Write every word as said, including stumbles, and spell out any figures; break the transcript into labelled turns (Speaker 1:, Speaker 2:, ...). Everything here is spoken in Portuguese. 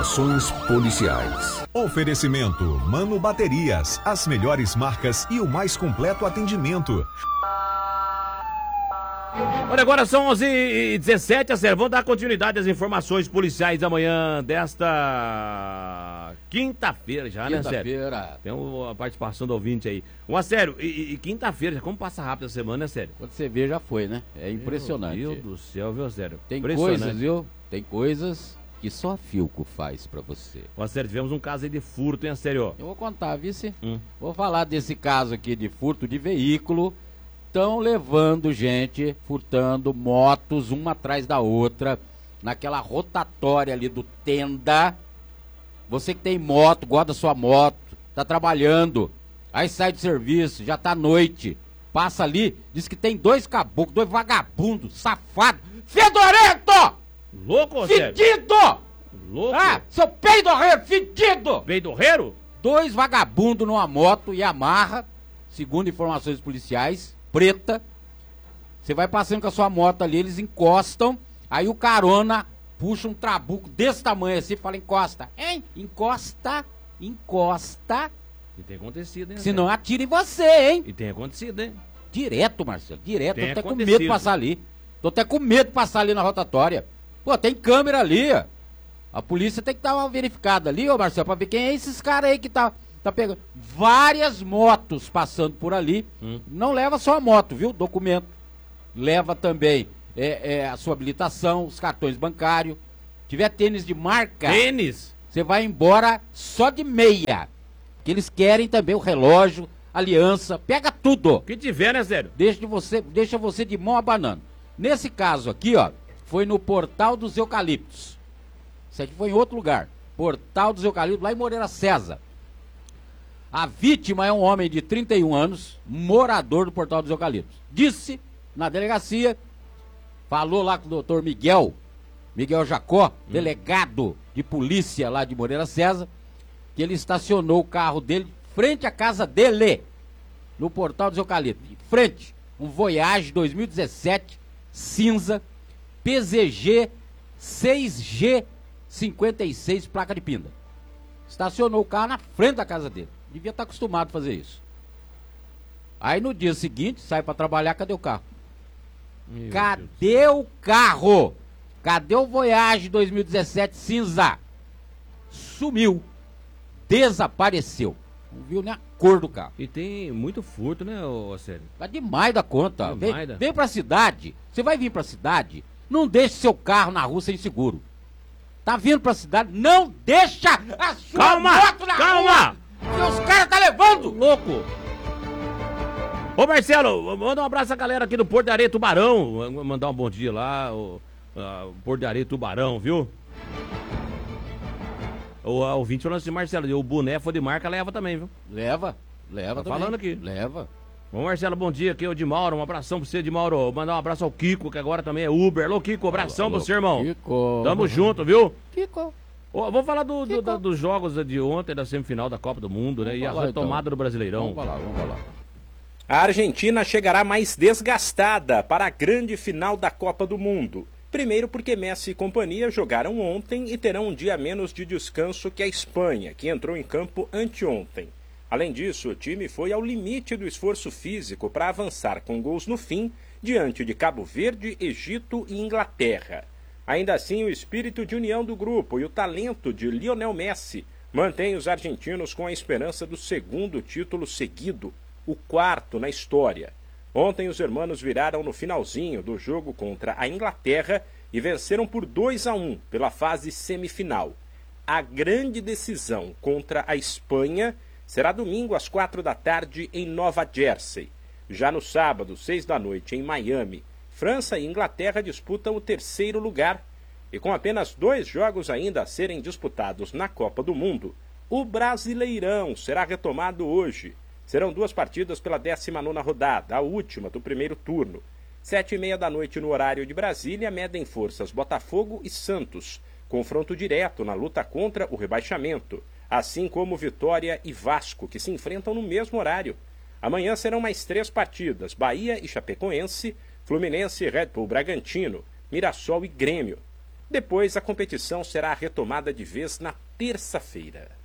Speaker 1: Ações policiais.
Speaker 2: Oferecimento Mano Baterias, as melhores marcas e o mais completo atendimento.
Speaker 3: Olha, agora são onze e dezessete, Acélio. Vamos dar continuidade às informações policiais da manhã desta quinta-feira já, né, Acélio?
Speaker 4: Quinta-feira.
Speaker 3: Tem uma participação do ouvinte aí. Um Acélio, e, e quinta-feira, como passa rápido a semana, né, Acélio?
Speaker 4: Quando você vê, já foi, né? É impressionante.
Speaker 3: Meu Deus do céu, viu, Acélio?
Speaker 4: Tem coisas, viu? Tem coisas que só a Filco faz pra você.
Speaker 3: Ô, Acélio, tivemos um caso aí de furto, hein, Acélio?
Speaker 4: Eu vou contar, vice.
Speaker 3: Hum.
Speaker 4: Vou falar desse caso aqui de furto de veículo. Estão levando gente, furtando motos uma atrás da outra, naquela rotatória ali do Tenda. Você que tem moto, gosta da sua moto, tá trabalhando, aí sai do serviço, já tá noite, passa ali, diz que tem dois caboclos, dois vagabundos, safados, fedorento!
Speaker 3: Louco, Acélio?
Speaker 4: Fedido!
Speaker 3: Louco?
Speaker 4: Ah, seu peidorreiro, fedido!
Speaker 3: Peidorreiro?
Speaker 4: Dois vagabundos numa moto e amarra, segundo informações policiais, preta. Você vai passando com a sua moto ali, eles encostam, aí o carona puxa um trabuco desse tamanho assim e fala, encosta. Hein? Encosta, encosta.
Speaker 3: E tem acontecido, hein?
Speaker 4: Senão atira em você, hein?
Speaker 3: E tem acontecido, hein?
Speaker 4: Direto, Marcelo, direto.
Speaker 3: Tem
Speaker 4: Tô até
Speaker 3: acontecido.
Speaker 4: com medo de passar ali. Tô até com medo de passar ali na rotatória. Pô, tem câmera ali, ó. A polícia tem que dar uma verificada ali, ô Marcelo, pra ver quem é esses caras aí que tá... Tá pegando várias motos passando por ali. Hum. Não leva só a moto, viu? Documento. Leva também é, é, a sua habilitação, os cartões bancários. Tiver tênis de marca.
Speaker 3: Tênis?
Speaker 4: Você vai embora só de meia. Porque eles querem também o relógio, aliança. Pega tudo.
Speaker 3: O que tiver, né, sério?
Speaker 4: Deixa, de você, deixa você de mão abanando. Nesse caso aqui, ó, foi no Portal dos Eucaliptos. Isso aqui foi em outro lugar. Portal dos Eucaliptos, lá em Moreira César. A vítima é um homem de trinta e um anos, morador do Portal dos Eucaliptos. Disse na delegacia, falou lá com o doutor Miguel, Miguel Jacó, hum. delegado de polícia lá de Moreira César, que ele estacionou o carro dele frente à casa dele, no Portal dos Eucaliptos. Frente, um Voyage dois mil e dezessete, cinza, P Z G seis G cinquenta e seis, placa de pinda. Estacionou o carro na frente da casa dele. Devia estar acostumado a fazer isso. Aí no dia seguinte, sai pra trabalhar, cadê o carro? Meu cadê Deus. o carro? Cadê o Voyage dois mil e dezessete cinza? Sumiu. Desapareceu. Não viu nem a cor do carro.
Speaker 3: E tem muito furto, né, ô Sério?
Speaker 4: Tá demais da conta.
Speaker 3: Demais
Speaker 4: Vem,
Speaker 3: da...
Speaker 4: vem pra cidade. Você vai vir pra cidade, não deixe seu carro na rua sem seguro. Tá vindo pra cidade, não deixa a sua
Speaker 3: calma,
Speaker 4: moto na
Speaker 3: calma.
Speaker 4: rua. Que os caras tá levando!
Speaker 3: Louco! Ô Marcelo, manda um abraço à galera aqui do Porto de Areia Tubarão. Vou mandar um bom dia lá, o uh, Porto de Areia Tubarão, viu? O uh, ouvinte falando assim, Marcelo, o boné foi de marca, leva também, viu?
Speaker 4: Leva, leva
Speaker 3: tá
Speaker 4: também.
Speaker 3: falando aqui.
Speaker 4: Leva.
Speaker 3: Bom, Marcelo, bom dia, aqui é o de Mauro, um abração pra você, de Mauro. Vou mandar um abraço ao Kiko, que agora também é Uber. Alô, Kiko, abração alô, pra você, irmão.
Speaker 4: Kiko.
Speaker 3: Tamo junto, viu?
Speaker 4: Kiko.
Speaker 3: Oh, vamos falar do, do, do, dos jogos de ontem, da semifinal da Copa do Mundo, né? Vamos e a retomada então. do Brasileirão.
Speaker 4: Vamos falar, vamos falar.
Speaker 5: A Argentina chegará mais desgastada para a grande final da Copa do Mundo. Primeiro porque Messi e companhia jogaram ontem e terão um dia menos de descanso que a Espanha, que entrou em campo anteontem. Além disso, o time foi ao limite do esforço físico para avançar com gols no fim, diante de Cabo Verde, Egito e Inglaterra. Ainda assim, o espírito de união do grupo e o talento de Lionel Messi mantém os argentinos com a esperança do segundo título seguido, o quarto na história. Ontem os hermanos viraram no finalzinho do jogo contra a Inglaterra e venceram por dois a um pela fase semifinal. A grande decisão contra a Espanha será domingo às quatro da tarde em Nova Jersey. Já no sábado, seis da noite, em Miami, França e Inglaterra disputam o terceiro lugar. E com apenas dois jogos ainda a serem disputados na Copa do Mundo, o Brasileirão será retomado hoje. Serão duas partidas pela décima nona rodada, a última do primeiro turno. Sete e meia da noite no horário de Brasília, medem forças Botafogo e Santos. Confronto direto na luta contra o rebaixamento, assim como Vitória e Vasco, que se enfrentam no mesmo horário. Amanhã serão mais três partidas, Bahia e Chapecoense, Fluminense e Red Bull Bragantino, Mirassol e Grêmio. Depois, a competição será retomada de vez na terça-feira.